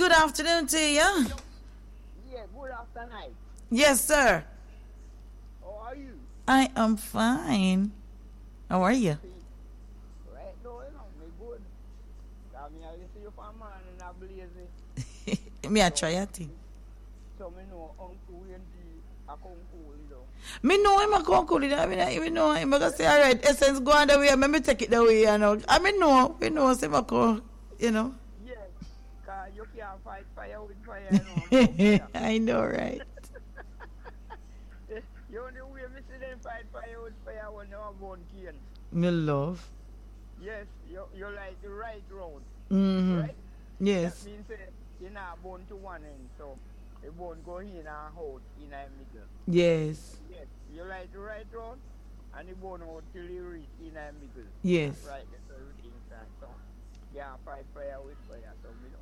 good afternoon to you. Yeah, good afternoon. Yes, sir. How are you? I am fine. How are you? Right now, me good. I mean, I see you for man and I blaze. Me a try a thing. So me know Uncle Wendy, I come cool. Me know him a come cool. I mean, know him. I go say, all right, essence go on the way. Let me take it the way. I mean, know. We know him a come. Yes, cause you can't fight fire with fire. I know, right? You only way me see them fight fire with fire when they are born cane. Me love. Yes, you like the right round. Right? That Yes. means you're not born to one end, so the bone go in and out in the middle. Yes. Yes, you like the right round, and the bone out till you reach in the middle. Yes. Right, that's everything starts. So, yeah, fight fire with fire. So,